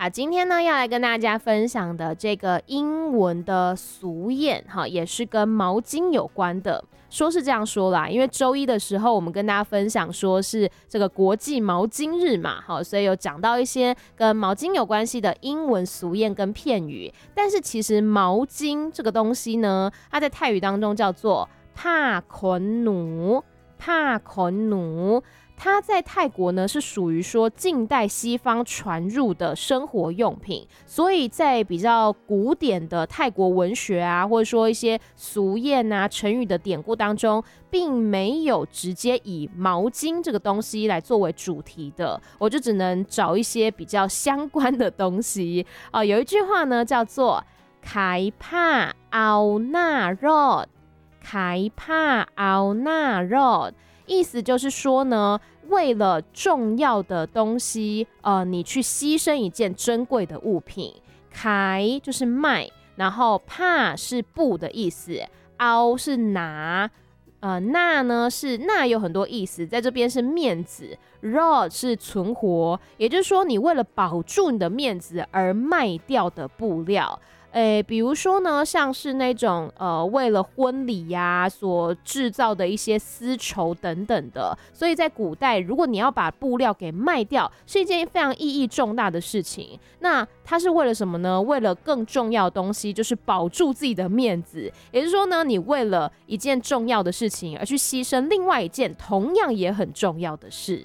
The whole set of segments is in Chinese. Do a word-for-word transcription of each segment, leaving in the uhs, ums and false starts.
好，今天呢要来跟大家分享的这个英文的俗谚，哈，也是跟毛巾有关的。说是这样说啦，因为周一的时候我们跟大家分享说是这个国际毛巾日嘛，好，所以有讲到一些跟毛巾有关系的英文俗谚跟片语。但是其实毛巾这个东西呢，它在泰语当中叫做帕捆奴，帕捆奴。它在泰国呢是属于说近代西方传入的生活用品，所以在比较古典的泰国文学啊，或者说一些俗谚啊、成语的典故当中，并没有直接以毛巾这个东西来作为主题的，我就只能找一些比较相关的东西啊、呃。有一句话呢叫做"ขายผ้าเอาหน้ารอด"，"ขายผ้าเอาหน้ารอด"。意思就是说呢，为了重要的东西，呃，你去牺牲一件珍贵的物品。开就是卖，然后帕是布的意思，凹是拿，呃，那呢是那有很多意思，在这边是面子 ，rod 是存活，也就是说你为了保住你的面子而卖掉的布料。诶，比如说呢，像是那种呃，为了婚礼呀、啊、所制造的一些丝绸等等的，所以在古代，如果你要把布料给卖掉，是一件非常意义重大的事情。那它是为了什么呢？为了更重要的东西，就是保住自己的面子。也就是说呢，你为了一件重要的事情而去牺牲另外一件同样也很重要的事。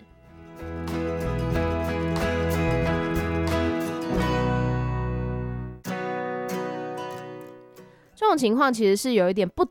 这种情况其实是有一点不